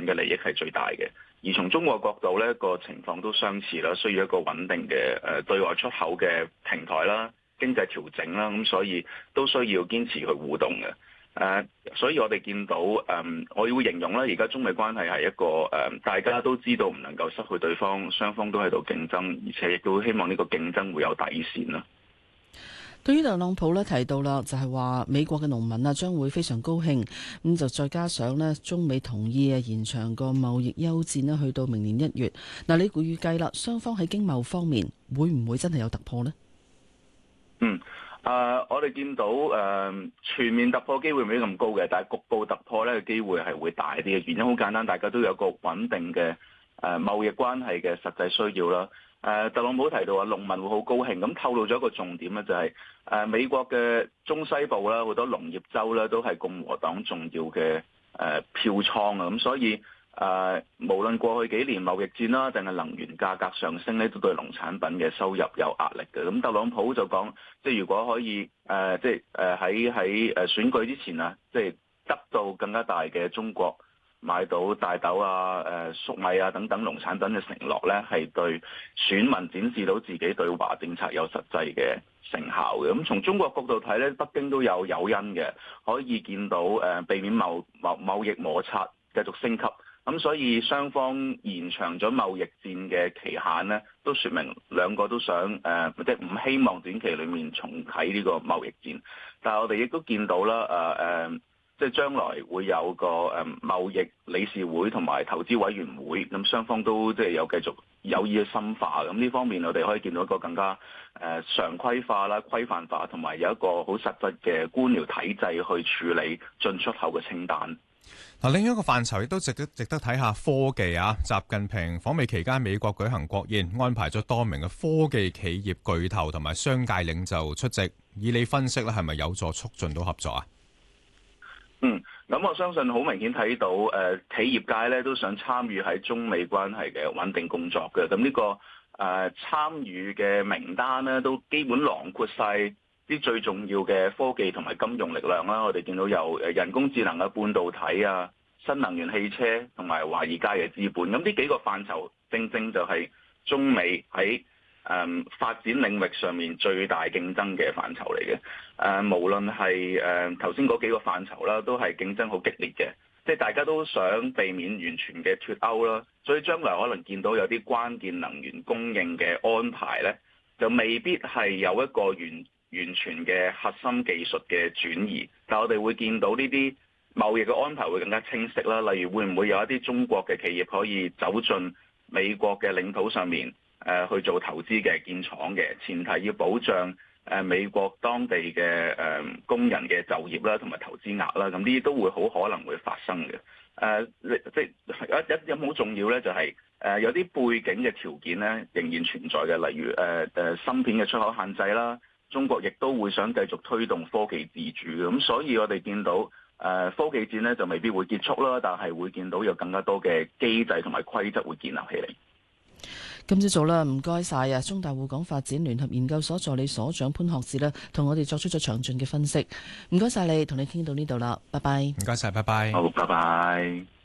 嘅利益係最大嘅。而從中國角度呢個情況都相似啦，需要一個穩定嘅對外出口嘅平台啦、經濟調整啦，咁所以都需要堅持去互動嘅。所以我哋見到我要形容咧，而家中美關係係一個大家都知道唔能夠失去對方，雙方都喺度競爭，而且亦都希望呢個競爭會有底線啦。 對於特朗普咧提到啦，就係話美國嘅農民啊將會非常高興，咁就再加上呢中美同意延長個貿易休戰咧去到明年1月。嗱，你預計啦，雙方喺經貿方面會唔會真係有突破呢？ 我哋見到全面突破機會未必咁高嘅，但係局部突破咧嘅機會係會大啲嘅。原因好簡單，大家都有個穩定嘅貿易關係嘅實際需要啦。特朗普提到話農民會好高興，咁透露咗一個重點咧，就係美國嘅中西部啦，好多農業州咧都係共和黨重要嘅票倉啊，咁所以無論過去幾年貿易戰啦，定係能源價格上升咧，都對農產品嘅收入有壓力嘅。咁特朗普就講，即係如果可以喺選舉之前啊，即係得到更加大嘅中國買到大豆啊、粟米啊等等農產品嘅承諾咧，係對選民展示到自己對華政策有實際嘅成效嘅。咁從中國角度睇咧，北京都有誘因嘅，可以見到避免貿易摩擦繼續升級。咁所以雙方延長咗貿易戰嘅期限咧，都說明兩個都想即係唔希望短期裡面重啟呢個貿易戰。但係我哋亦都見到啦，即係將來會有個貿易理事會同埋投資委員會，咁雙方都即係有繼續有意嘅深化。咁呢方面我哋可以見到一個更加常規化啦、規範化，同埋有一個好實質嘅官僚體制去處理進出口嘅清單。 嗱，另一個範疇亦都值得睇下科技啊！習近平訪美期間，美國舉行國宴，安排咗多名嘅科技企業巨頭同埋商界領袖出席。以你分析咧，係咪有助促進到合作啊？ 咁我相信好明顯睇到企業界咧都想參與喺中美關係嘅穩定工作嘅。咁呢個參與嘅名單咧都基本囊括晒啲最重要嘅科技同埋金融力量啦。我哋見到有人工智能嘅半導體啊、新能源汽車同埋華爾街嘅資本。咁呢幾個範疇正正就係中美喺發展領域上面最大競爭嘅範疇嚟嘅。無論係頭先嗰幾個範疇啦，都係競爭好激烈嘅。即係大家都想避免完全嘅脫歐啦，所以將來可能見到有啲關鍵能源供應嘅安排咧，就未必係有一個完全嘅核心技術嘅轉移，但我哋會見到呢啲貿易嘅安排會更加清晰啦。例如會唔會有一啲中國嘅企業可以走進美國嘅領土上面去做投資嘅建廠嘅，前提要保障美國當地嘅工人嘅就業啦，同埋投資額啦，咁呢啲都會好可能會發生嘅。即係有好重要咧，就係有啲背景嘅條件咧仍然存在嘅，例如芯片嘅出口限制啦。中國亦都會想繼續推動科技自主嘅，咁所以我哋見到科技戰咧就未必會結束啦，但係會見到有更加多嘅機制同埋規則會建立起嚟。 今朝早啦，唔該晒啊！中大滬港發展聯合研究所助理所長潘學智呢，同我哋作出咗詳盡嘅分析。唔該晒你，同你傾到呢度啦，拜拜。 唔該晒，拜拜。 好，拜拜。